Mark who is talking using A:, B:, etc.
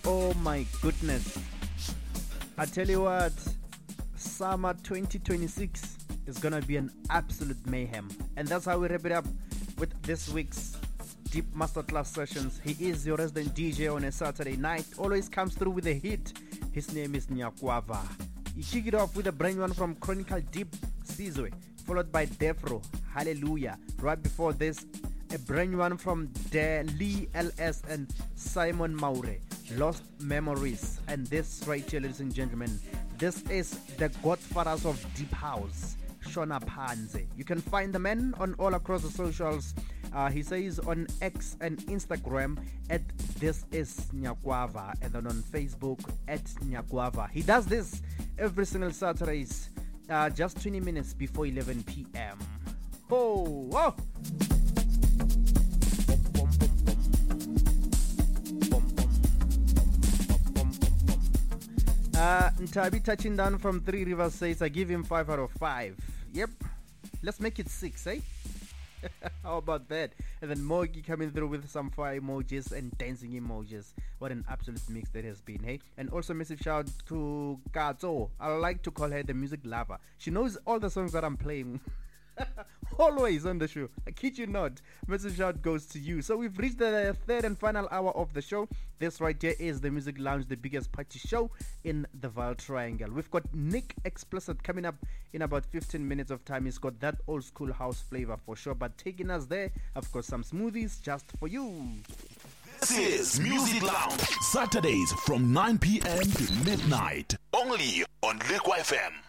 A: Oh my goodness. I tell you what, summer 2026 is gonna be an absolute mayhem. And that's how we wrap it up with this week's Deep Masterclass sessions. He is your resident DJ on a Saturday night. Always comes through with a hit. His name is Nyakwava. You kick it off with a brand new one from Chronicle Deep, Sizwe, followed by Defro, Hallelujah. Right before this, a brand new one from Lee LS and Simon Maure, Lost Memories. And this right here, ladies and gentlemen, this is the godfathers of Deep House, Shona Panze. You can find the man on all across the socials. He says on X and Instagram at This Is Nyakwava, and then on Facebook at Nyakwava. He does this every single Saturdays, just 20 minutes before 11 p.m. Oh, whoa! Ntabi touching down from 3 Rivers says, I give him 5 out of 5. Yep, let's make it 6, eh? How about that? And then Mogi coming through with some fire emojis and dancing emojis. What an absolute mix that has been, hey? And also massive shout to Kato. I like to call her the music lover. She knows all the songs that I'm playing. Always on the show. I kid you not. Massive shout goes to you. So we've reached the third and final hour of the show. This right here is the Music Lounge, the biggest party show in the Val Triangle. We've got Nick Explicit coming up in about 15 minutes of time. He's got that old school house flavor for sure. But taking us there, of course, some smoothies just for you.
B: This is Music Lounge, Saturdays from 9 p.m. to midnight. Only on Liquid FM.